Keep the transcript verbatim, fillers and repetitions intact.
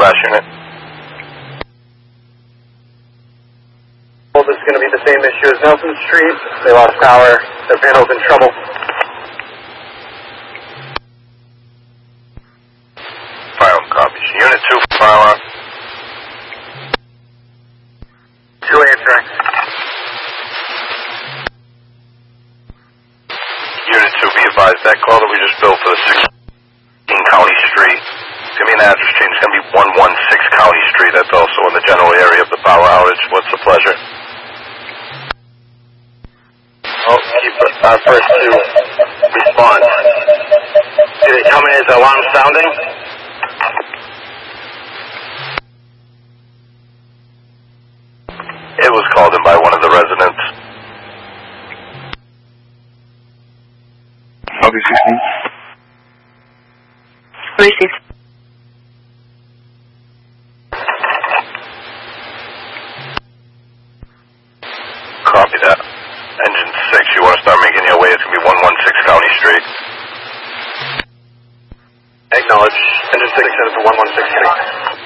crash unit. Well, this is going to be the same issue as Nelson Street. They lost power. Their panel's in trouble. Fire copy. Unit two, fire alarm. Two answering. Unit two, be advised that call that we just built for the sixteen County Street. Give me an address change. It's going to be one one six County Street. That's also in the general area of the power outage. What's the pleasure? Oh, keep our first two respond. Did it come in as alarm sounding? It was called in by one of the residents. Copy sixteen. Receive. Copy that. Engine six, you want to start making your way. It's going to be one one six County Street. Acknowledge. Engine six, headed to one one six Street.